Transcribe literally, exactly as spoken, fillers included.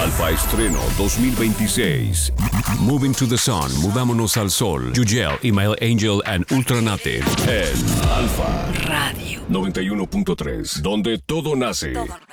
Alfa Estreno dos mil veintiséis. Moving to the Sun, Mudámonos al Sol. Yugel, Email Angel and Ultranate. En Alfa Radio noventa y uno punto tres, donde todo nace. Todo.